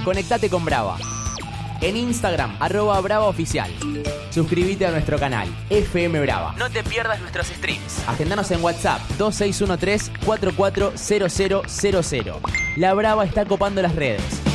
Conectate con Brava. En Instagram, @BravaOficial. Suscríbete a nuestro canal, FM Brava. No te pierdas nuestros streams. Agendanos en WhatsApp, 2613-440000. La Brava está copando las redes.